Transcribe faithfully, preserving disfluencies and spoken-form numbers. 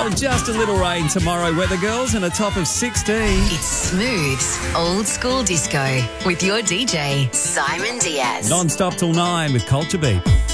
Well, just a little rain tomorrow, weather girls, and a top of sixteen. It's Smooth's Old School Disco with your D J, Simon Diaz. Non-stop till nine with Culture Beat.